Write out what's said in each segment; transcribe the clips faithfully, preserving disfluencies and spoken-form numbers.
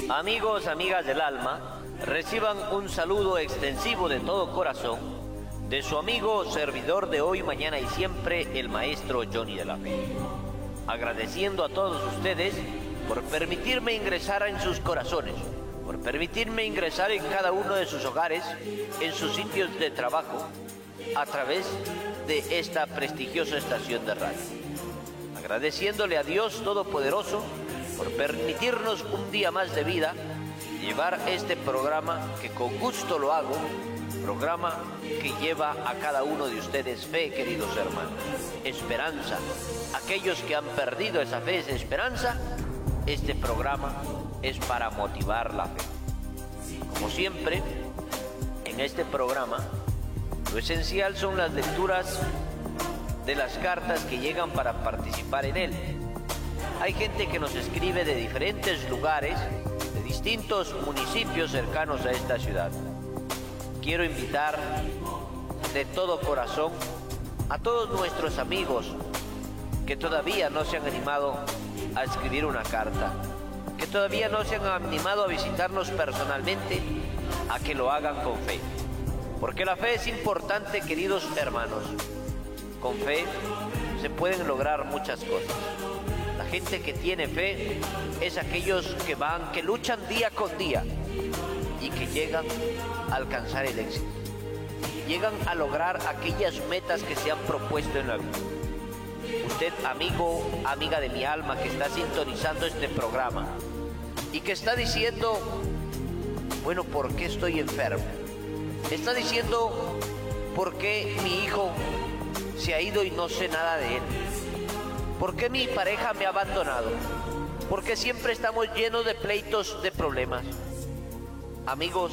Amigos, amigas del alma, reciban un saludo extensivo de todo corazón de su amigo, servidor de hoy, mañana y siempre, el maestro Johnny de la Fe. Agradeciendo a todos ustedes por permitirme ingresar en sus corazones, por permitirme ingresar en cada uno de sus hogares, en sus sitios de trabajo, a través de esta prestigiosa estación de radio. Agradeciéndole a Dios Todopoderoso por permitirnos un día más de vida, llevar este programa que con gusto lo hago, programa que lleva a cada uno de ustedes fe, queridos hermanos, esperanza. Aquellos que han perdido esa fe, esa esperanza, este programa es para motivar la fe. Como siempre, en este programa, lo esencial son las lecturas de las cartas que llegan para participar en él. Hay gente que nos escribe de diferentes lugares, de distintos municipios cercanos a esta ciudad. Quiero invitar de todo corazón a todos nuestros amigos que todavía no se han animado a escribir una carta, que todavía no se han animado a visitarnos personalmente, a que lo hagan con fe. Porque la fe es importante, queridos hermanos. Con fe se pueden lograr muchas cosas. La gente que tiene fe es aquellos que van, que luchan día con día y que llegan a alcanzar el éxito. Llegan a lograr aquellas metas que se han propuesto en la vida. Usted, amigo, amiga de mi alma, que está sintonizando este programa y que está diciendo, bueno, ¿por qué estoy enfermo? Está diciendo, ¿por qué mi hijo se ha ido y no sé nada de él? ¿Por qué mi pareja me ha abandonado? ¿Por qué siempre estamos llenos de pleitos, de problemas? Amigos,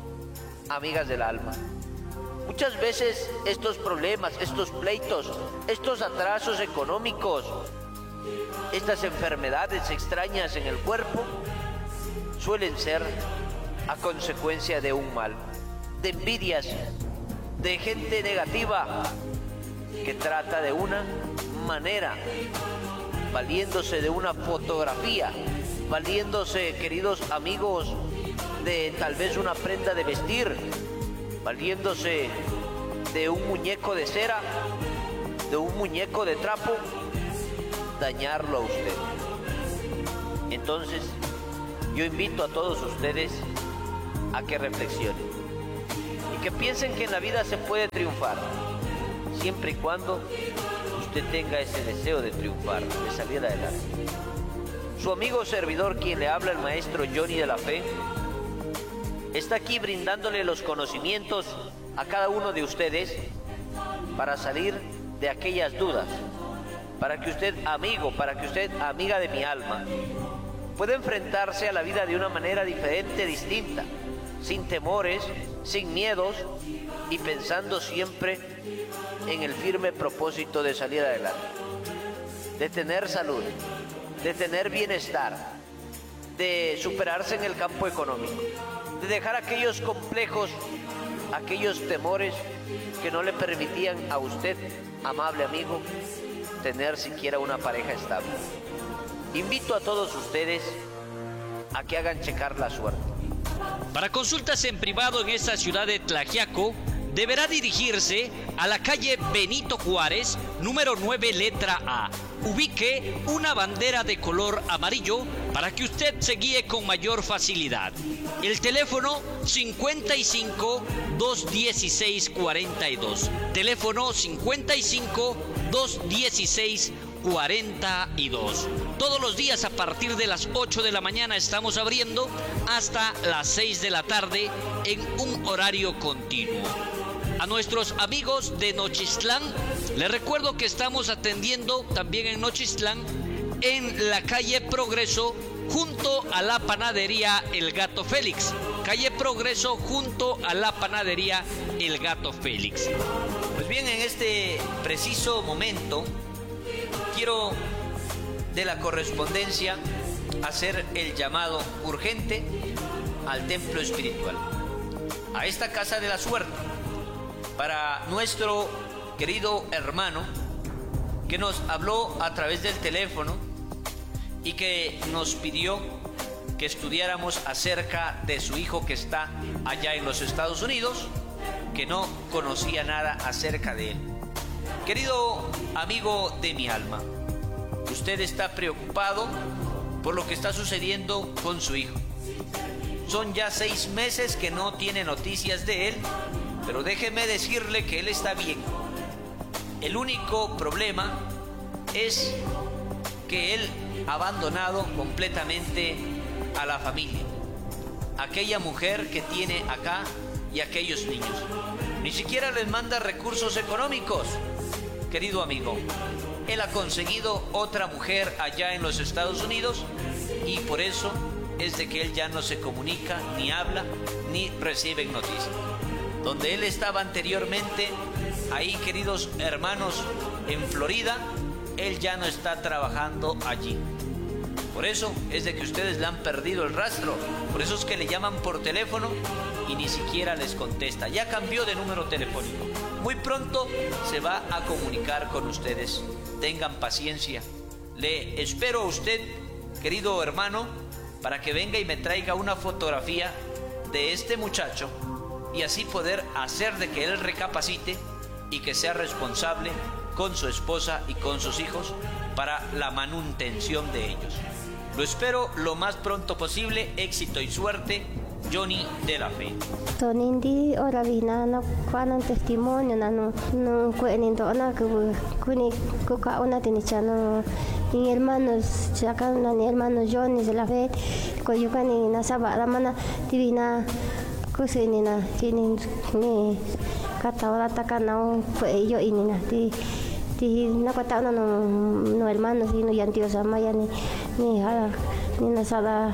amigas del alma, muchas veces estos problemas, estos pleitos, estos atrasos económicos, estas enfermedades extrañas en el cuerpo, suelen ser a consecuencia de un mal, de envidias, de gente negativa que trata de una manera, valiéndose de una fotografía, valiéndose, queridos amigos, de tal vez una prenda de vestir, valiéndose de un muñeco de cera, de un muñeco de trapo, dañarlo a usted. Entonces, yo invito a todos ustedes a que reflexionen y que piensen que en la vida se puede triunfar, siempre y cuando usted tenga ese deseo de triunfar, de salir adelante. Su amigo servidor, quien le habla, el maestro Johnny de la Fe, está aquí brindándole los conocimientos a cada uno de ustedes para salir de aquellas dudas, para que usted, amigo, para que usted, amiga de mi alma, pueda enfrentarse a la vida de una manera diferente, distinta, sin temores, sin miedos y pensando siempre en el firme propósito de salir adelante, de tener salud, de tener bienestar, de superarse en el campo económico, de dejar aquellos complejos, aquellos temores que no le permitían a usted, amable amigo, tener siquiera una pareja estable. Invito a todos ustedes a que hagan checar la suerte. Para consultas en privado en esta ciudad de Tlaxiaco, deberá dirigirse a la calle Benito Juárez, número nueve, letra A. Ubique una bandera de color amarillo para que usted se guíe con mayor facilidad. El teléfono cincuenta y cinco, doscientos dieciséis, cuarenta y dos. Teléfono cincuenta y cinco, doscientos dieciséis, cuarenta y dos. Todos los días a partir de las ocho de la mañana estamos abriendo hasta las seis de la tarde en un horario continuo. A nuestros amigos de Nochistlán, les recuerdo que estamos atendiendo también en Nochistlán, en la calle Progreso, junto a la panadería El Gato Félix. Calle Progreso, junto a la panadería El Gato Félix. Pues bien, en este preciso momento, quiero de la correspondencia hacer el llamado urgente al templo espiritual, a esta casa de la suerte, para nuestro querido hermano que nos habló a través del teléfono y que nos pidió que estudiáramos acerca de su hijo que está allá en los Estados Unidos, que no conocía nada acerca de él. Querido amigo de mi alma, usted está preocupado por lo que está sucediendo con su hijo. Son ya seis meses que no tiene noticias de él, pero déjeme decirle que él está bien. El único problema es que él ha abandonado completamente a la familia, aquella mujer que tiene acá y aquellos niños. Ni siquiera les manda recursos económicos, querido amigo. Él ha conseguido otra mujer allá en los Estados Unidos y por eso es de que él ya no se comunica, ni habla, ni recibe noticias. Donde él estaba anteriormente, ahí, queridos hermanos, en Florida, él ya no está trabajando allí. Por eso es de que ustedes le han perdido el rastro. Por eso es que le llaman por teléfono y ni siquiera les contesta. Ya cambió de número telefónico. Muy pronto se va a comunicar con ustedes. Tengan paciencia. Le espero a usted, querido hermano, para que venga y me traiga una fotografía de este muchacho y así poder hacer de que él recapacite y que sea responsable con su esposa y con sus hijos para la manutención de ellos. Lo espero lo más pronto posible. Éxito y suerte, Johnny de la Fe. Tonindi ora vina no kuanan testimonio na no no kuenindo na ku kuni kuka una tinichano ni hermanos sacan na ni hermanos Johnny de la Fe ko yukani na sabara mana divina kusini na tini ni kata ora takana fue yo ini na ti ti na kata no no hermanos ni no yantio sama ya ni ni hala ni na sala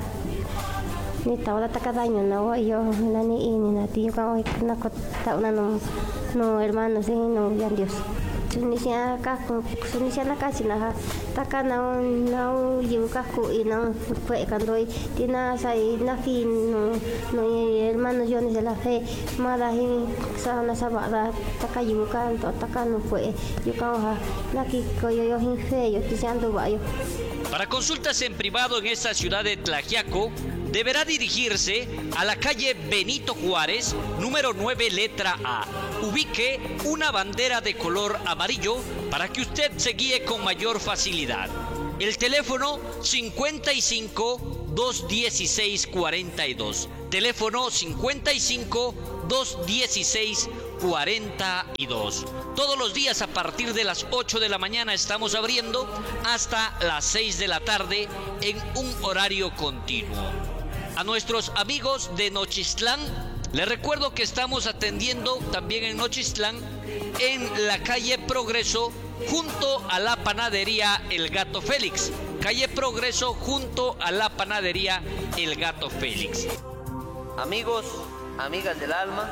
ni tahu tak ada daño no yo nani ini nati yo kan na kota una no no hermano sí no ya Dios sunisia ka sunisia na kasi na taka na na yu ka ku ina fue cuando tina sai na fin no no hermano yo ni de la Fe mada hi sa na sabada taka yu ka to taka no fue yo kan na ki ko yo yo hin fe yo tisiando ba yo. Para consultas en privado en esta ciudad de Tlaxiaco, deberá dirigirse a la calle Benito Juárez, número nueve, letra A. Ubique una bandera de color amarillo para que usted se guíe con mayor facilidad. El teléfono cincuenta y cinco, dos dieciséis, cuarenta y dos. Teléfono cincuenta y cinco, dos dieciséis, cuarenta y dos. Todos los días a partir de las ocho de la mañana estamos abriendo hasta las seis de la tarde en un horario continuo. A nuestros amigos de Nochistlán, les recuerdo que estamos atendiendo también en Nochistlán, en la calle Progreso, junto a la panadería El Gato Félix. Calle Progreso, junto a la panadería El Gato Félix. Amigos, amigas del alma,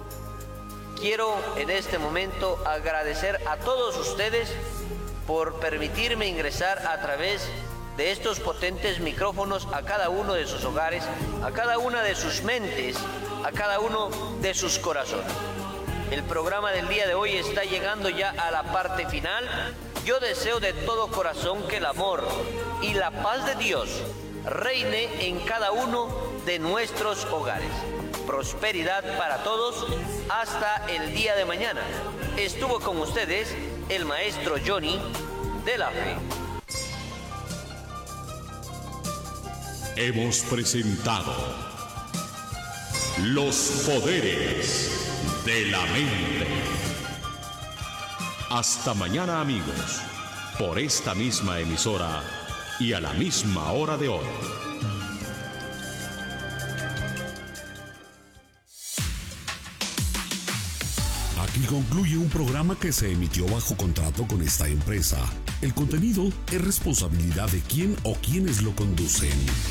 quiero en este momento agradecer a todos ustedes por permitirme ingresar a través de estos potentes micrófonos a cada uno de sus hogares, a cada una de sus mentes, a cada uno de sus corazones. El programa del día de hoy está llegando ya a la parte final. Yo deseo de todo corazón que el amor y la paz de Dios reine en cada uno de nuestros hogares. Prosperidad para todos hasta el día de mañana. Estuvo con ustedes el maestro Johnny de la Fe. Hemos presentado Los Poderes de la Mente. Hasta mañana, amigos, por esta misma emisora y a la misma hora de hoy. Aquí concluye un programa que se emitió bajo contrato con esta empresa. El contenido es responsabilidad de quien o quienes lo conducen.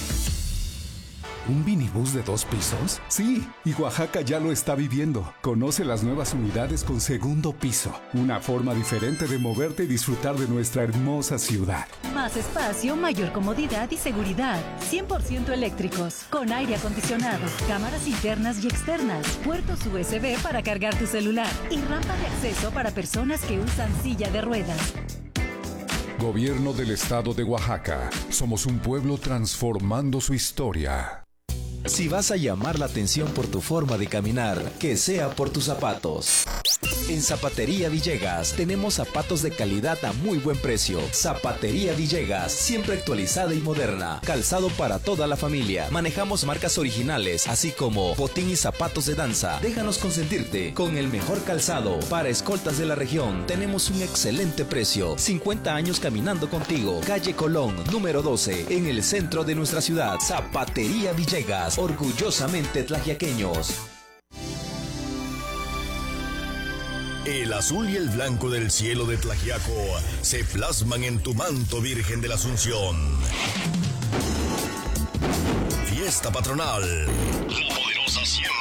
¿Un minibús de dos pisos? Sí, y Oaxaca ya lo está viviendo. Conoce las nuevas unidades con segundo piso. Una forma diferente de moverte y disfrutar de nuestra hermosa ciudad. Más espacio, mayor comodidad y seguridad. cien por ciento eléctricos, con aire acondicionado, cámaras internas y externas, puertos U S B para cargar tu celular y rampa de acceso para personas que usan silla de ruedas. Gobierno del Estado de Oaxaca. Somos un pueblo transformando su historia. Si vas a llamar la atención por tu forma de caminar, que sea por tus zapatos. En Zapatería Villegas tenemos zapatos de calidad a muy buen precio. Zapatería Villegas, siempre actualizada y moderna. Calzado para toda la familia. Manejamos marcas originales, así como botín y zapatos de danza. Déjanos consentirte con el mejor calzado. Para escoltas de la región, tenemos un excelente precio. cincuenta años caminando contigo. Calle Colón, número doce, en el centro de nuestra ciudad. Zapatería Villegas, orgullosamente tlaxiaqueños. El azul y el blanco del cielo de Tlaxiaco se plasman en tu manto, Virgen de la Asunción. Fiesta patronal. La poderosa siempre